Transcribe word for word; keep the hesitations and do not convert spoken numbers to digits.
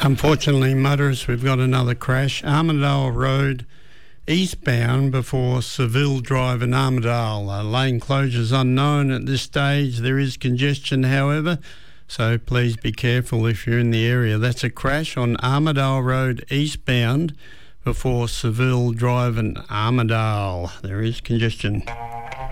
Unfortunately, motorists, we've got another crash. Armidale Road, eastbound before Seville Drive in Armidale. Uh, lane closures unknown at this stage. There is congestion, however, so please be careful if you're in the area. That's a crash on Armidale Road, eastbound before Seville Drive in Armidale. There is congestion.